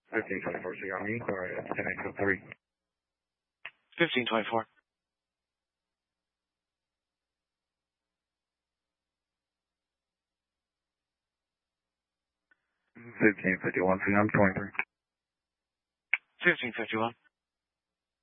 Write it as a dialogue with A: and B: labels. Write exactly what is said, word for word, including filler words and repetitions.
A: fifteen twenty-four, so you're on the inquiry at ten eight three.
B: fifteen twenty-four.
A: fifteen fifty-one, so I'm twenty-three.
B: fifteen fifty-one.